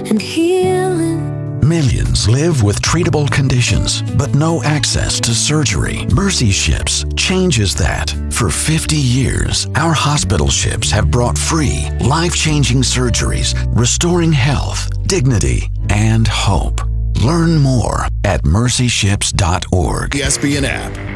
and healing. Millions live with treatable conditions, but no access to surgery. Mercy Ships changes that. For 50 years, our hospital ships have brought free, life-changing surgeries, restoring health, dignity, and hope. Learn more at mercyships.org. ESPN app.